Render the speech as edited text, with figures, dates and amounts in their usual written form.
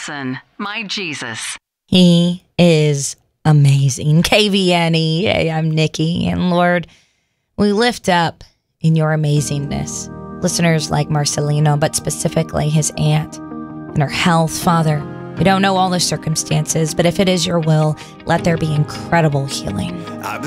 Nelson, my Jesus. He is amazing. KVNE. Hey, I'm Nikki. And Lord, we lift up in your amazingness listeners like Marcelino, but specifically his aunt and her health. Father, we don't know all the circumstances, but if it is your will, let there be incredible healing.